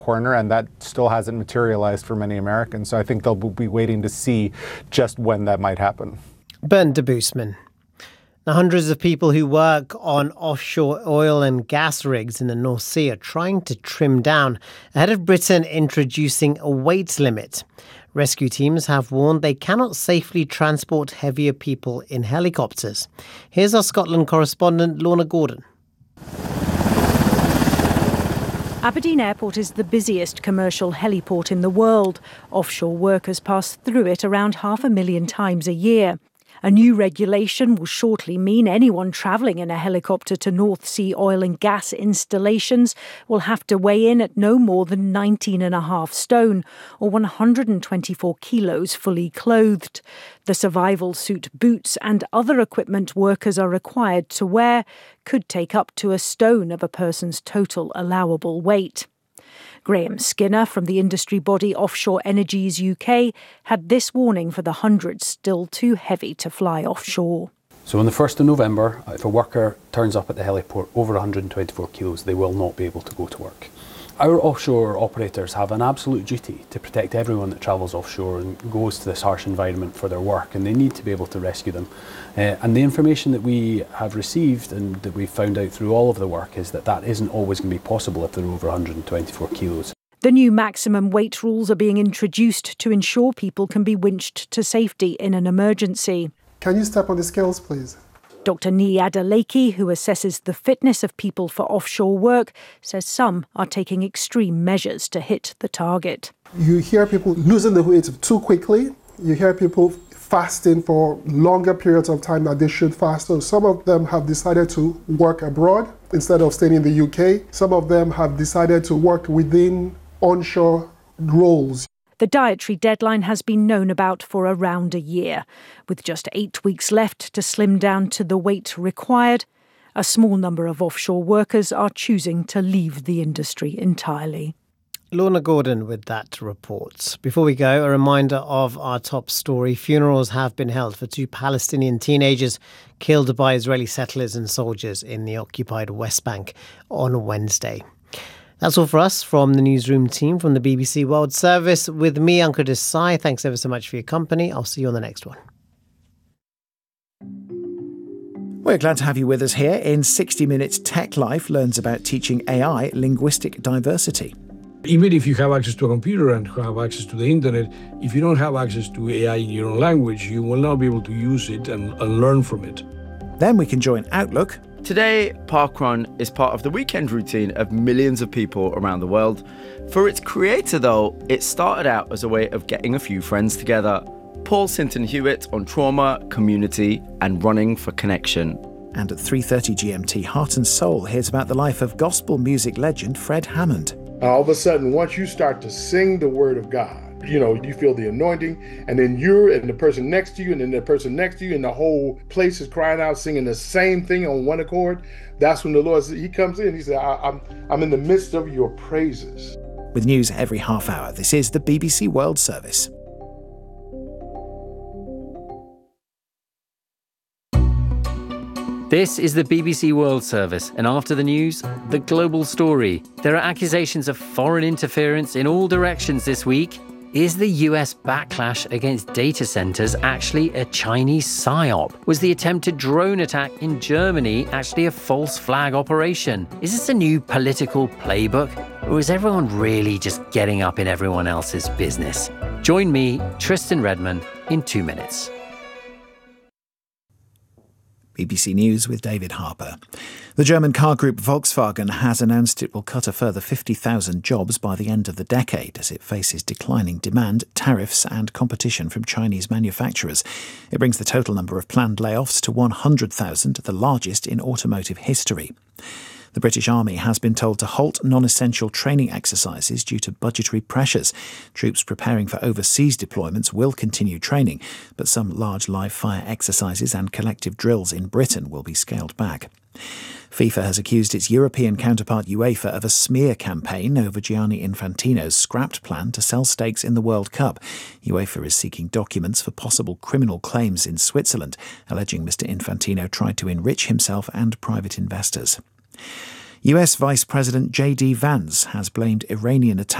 corner, and that still hasn't materialized for many Americans. So I think they'll be waiting to see just when that might happen. Bernd de Boosman. Now, hundreds of people who work on offshore oil and gas rigs in the North Sea are trying to trim down ahead of Britain introducing a weight limit. Rescue teams have warned they cannot safely transport heavier people in helicopters. Here's our Scotland correspondent, Lorna Gordon. Aberdeen Airport is the busiest commercial heliport in the world. Offshore workers pass through it around 500,000 times a year. A new regulation will shortly mean anyone travelling in a helicopter to North Sea oil and gas installations will have to weigh in at no more than 19.5 stone, or 124 kilos fully clothed. The survival suit, boots and other equipment workers are required to wear could take up to 1 stone of a person's total allowable weight. Graham Skinner from the industry body Offshore Energies UK had this warning for the hundreds still too heavy to fly offshore. So on the 1st of November, if a worker turns up at the heliport over 124 kilos, they will not be able to go to work. Our offshore operators have an absolute duty to protect everyone that travels offshore and goes to this harsh environment for their work, and they need to be able to rescue them. And the information that we have received and that we've found out through all of the work is that that isn't always going to be possible if they're over 124 kilos. The new maximum weight rules are being introduced to ensure people can be winched to safety in an emergency. Can you step on the scales, please? Dr. Nii Adeleke, who assesses the fitness of people for offshore work, says some are taking extreme measures to hit the target. You hear people losing the weight too quickly. You hear people fasting for longer periods of time that they should fast. So some of them have decided to work abroad instead of staying in the UK. Some of them have decided to work within onshore roles. The dietary deadline has been known about for around a year. With just 8 weeks left to slim down to the weight required, a small number of offshore workers are choosing to leave the industry entirely. Lorna Gordon with that report. Before we go, a reminder of our top story. Funerals have been held for 2 Palestinian teenagers killed by Israeli settlers and soldiers in the occupied West Bank on Wednesday. That's all for us from the newsroom team from the BBC World Service. With me, Ankur Desai. Thanks ever so much for your company. I'll see you on the next one. We're glad to have you with us here. In 60 Minutes, Tech Life learns about teaching AI linguistic diversity. Even if you have access to a computer and have access to the internet, if you don't have access to AI in your own language, you will not be able to use it and learn from it. Then we can join Outlook. Today, parkrun is part of the weekend routine of millions of people around the world. For its creator, though, it started out as a way of getting a few friends together. Paul Sinton Hewitt on trauma, community, and running for connection. And at 3:30 GMT, Heart and Soul hears about the life of gospel music legend Fred Hammond. All of a sudden, once you start to sing the word of God, you feel the anointing, and then you're and the person next to you, and then the person next to you, and the whole place is crying out, singing the same thing on one accord. That's when the Lord, He comes in. He said, I'm in the midst of your praises. With news every half hour, this is the BBC World Service. This is the BBC World Service, and after the news, the global story. There are accusations of foreign interference in all directions this week. Is the US backlash against data centers actually a Chinese psyop? Was the attempted drone attack in Germany actually a false flag operation? Is this a new political playbook? Or is everyone really just getting up in everyone else's business? Join me, Tristan Redman, in 2 minutes. BBC News with David Harper. The German car group Volkswagen has announced it will cut a further 50,000 jobs by the end of the decade as it faces declining demand, tariffs and competition from Chinese manufacturers. It brings the total number of planned layoffs to 100,000, the largest in automotive history. The British Army has been told to halt non-essential training exercises due to budgetary pressures. Troops preparing for overseas deployments will continue training, but some large live-fire exercises and collective drills in Britain will be scaled back. FIFA has accused its European counterpart UEFA of a smear campaign over Gianni Infantino's scrapped plan to sell stakes in the World Cup. UEFA is seeking documents for possible criminal claims in Switzerland, alleging Mr. Infantino tried to enrich himself and private investors. US Vice President J.D. Vance has blamed Iranian attacks